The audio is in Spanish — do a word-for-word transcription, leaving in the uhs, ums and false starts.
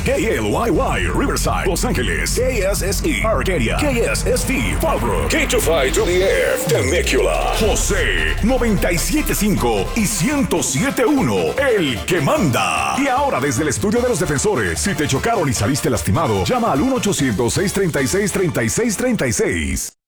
K L Y Y, Riverside, Los Ángeles. K S S E, Arcadia. K S S V, Fallbrook. K two five to the F, Temecula. José, noventa y siete punto cinco y ciento siete punto uno, el que manda. Y ahora desde el estudio de los defensores, si te chocaron y saliste lastimado, llama al uno ochocientos, seiscientos treinta y seis, treinta y seis treinta y seis.